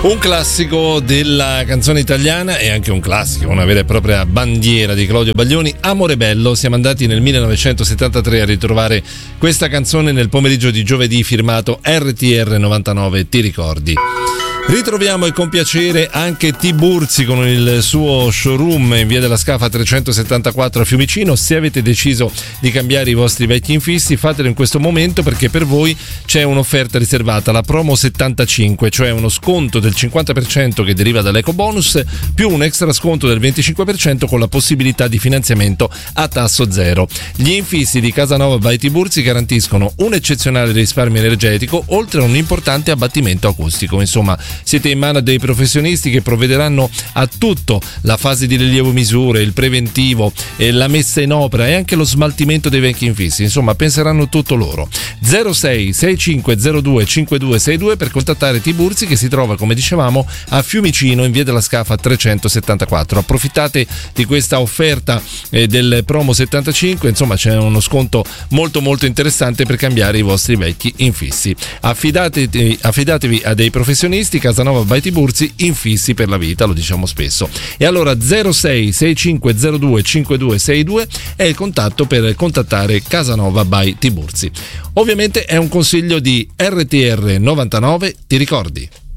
Un classico della canzone italiana e anche un classico, una vera e propria bandiera di Claudio Baglioni, Amore Bello. Siamo andati nel 1973 a ritrovare questa canzone nel pomeriggio di giovedì firmato RTR 99, ti ricordi? Ritroviamo e con piacere anche Tiburzi con il suo showroom in via della Scafa 374 a Fiumicino. Se avete deciso di cambiare i vostri vecchi infissi, fatelo in questo momento, perché per voi c'è un'offerta riservata, la promo 75, cioè uno sconto del 50% che deriva dall'eco bonus più un extra sconto del 25% con la possibilità di finanziamento a tasso zero. Gli infissi di Casanova by Tiburzi garantiscono un eccezionale risparmio energetico oltre a un importante abbattimento acustico. Insomma, siete in mano a dei professionisti che provvederanno a tutto: la fase di rilievo misure, il preventivo, la messa in opera e anche lo smaltimento dei vecchi infissi. Insomma, penseranno tutto loro. 06 6502 5262 per contattare Tiburzi, che si trova, come dicevamo, a Fiumicino in via della Scafa 374. Approfittate di questa offerta del promo 75, insomma c'è uno sconto molto molto interessante per cambiare i vostri vecchi infissi. Affidatevi a dei professionisti. Casanova by Tiburzi, infissi per la vita, lo diciamo spesso. E allora 06 6502 5262 è il contatto per contattare Casanova by Tiburzi. Ovviamente è un consiglio di RTR 99, ti ricordi?